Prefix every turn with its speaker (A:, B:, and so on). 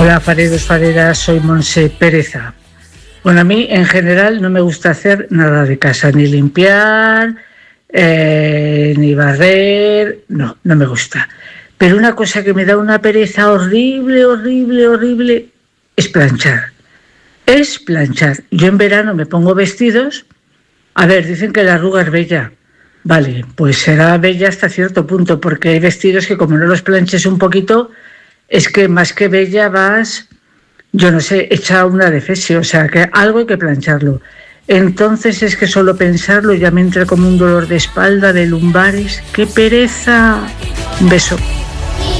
A: Hola, fareros, fareras, soy Monse Pereza. Bueno, a mí en general no me gusta hacer nada de casa, ni limpiar, ni barrer, no me gusta. Pero una cosa que me da una pereza horrible, es planchar. Es planchar. Yo en verano me pongo vestidos. A ver, dicen que la arruga es bella. Vale, pues será bella hasta cierto punto, porque hay vestidos que como no los planches un poquito, es que más que bella vas, yo no sé, hecha una defesia, o sea, que algo hay que plancharlo. Entonces es que solo pensarlo ya me entra como un dolor de espalda, de lumbares. ¡Qué pereza! Un beso.